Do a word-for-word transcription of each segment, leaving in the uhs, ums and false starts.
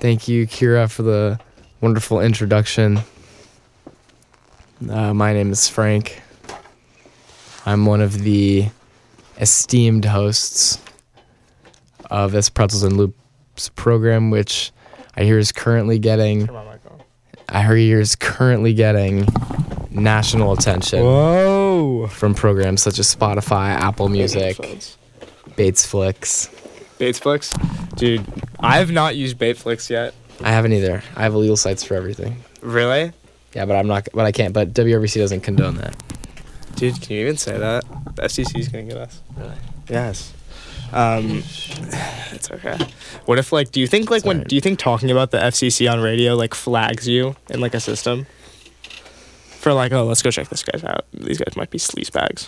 Thank you, Kira, for the wonderful introduction. Uh, my name is Frank. I'm one of the esteemed hosts of this Pretzels and Loops program, which I hear is currently getting. Turn my mic on. I hear is currently getting national attention. Whoa! From programs such as Spotify, Apple Music, Batesflix. Batesflix? Dude, I have not used Bateflix yet. I haven't either. I have illegal sites for everything. Really? Yeah, but I'm not. But I can't. But W R B C doesn't condone that. Dude, can you even say that? The F C C is gonna get us. Really? Yes. Um, it's okay. What if, like, do you think, like, Sorry. when do you think talking about the F C C on radio like flags you in like a system? For like, oh, let's go check this guys out. These guys might be sleaze bags.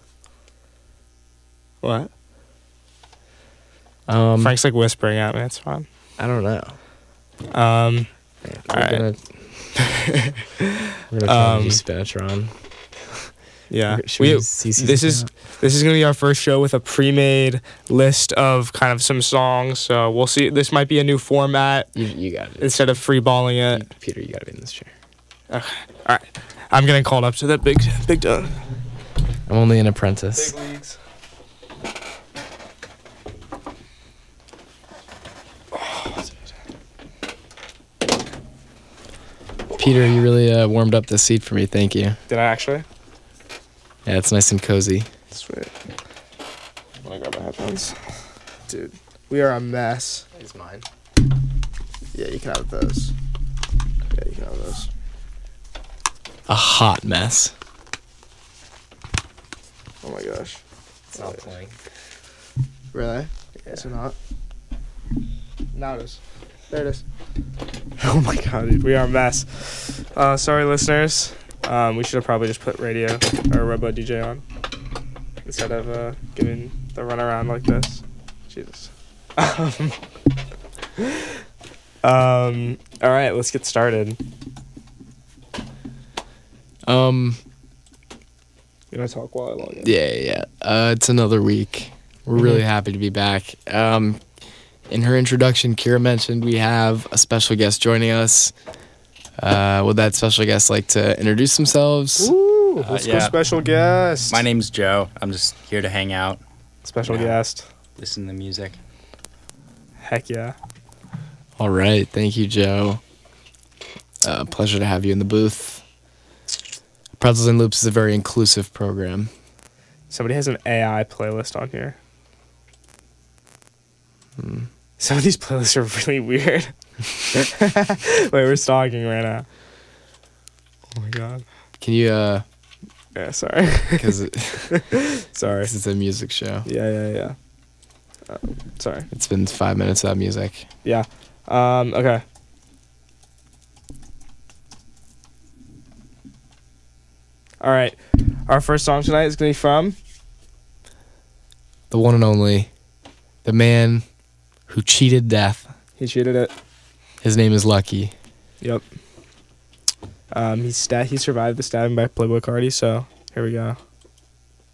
What? Um, Frank's like whispering at me. It's fine. I don't know. Um, We're all right. gonna, we're gonna try Um, to do Spinatron. yeah. Should we We, do C C this is Spinat? this is gonna be our first show with a pre-made list of kind of some songs. So we'll see. This might be a new format You, you got it. instead of free balling You, it. Peter, you gotta be in this chair. Okay. All right. I'm getting called up to that big big dog. I'm only an apprentice. Big leagues. Peter, you really uh, warmed up this seat for me. Thank you. Did I actually? Yeah, it's nice and cozy. Sweet. Let me grab my headphones. Dude, we are a mess. It's mine. Yeah, you can have those. Yeah, you can have those. A hot mess. Oh my gosh. It's not playing. Really? Yeah. Is it not? Now it is. There it is. Oh my god, dude. We are a mess. Uh, sorry, listeners. Um, we should have probably just put radio or Robo D J on instead of uh, giving the runaround like this. Jesus. Um, um, all right, let's get started. Um. You want to talk while I log in? Yeah, yeah. Uh, it's another week. We're Mhm. really happy to be back. Um, in her introduction, Kira mentioned we have a special guest joining us. Uh, would that special guest like to introduce themselves? Ooh, Uh, let's go yeah. special guest. My name's Joe. I'm just here to hang out, Special Yeah. guest. listen to music. Heck yeah. All right. Thank you, Joe. Uh, pleasure to have you in the booth. Pretzels and Loops is a very inclusive program. Somebody has an A I playlist on here. Hmm. Some of these playlists are really weird. Wait, we're stalking right now. Oh my god. Can you, uh, Yeah, sorry. because sorry. it's a music show. Yeah, yeah, yeah. Um, sorry. It's been five minutes without music. Yeah. Um, okay. All right. Our first song tonight is going to be from... The one and only, the man who cheated death. He cheated it. His name is Lucky. Yep. Um, he sta- he survived the stabbing by Playboy Cardi, so here we go.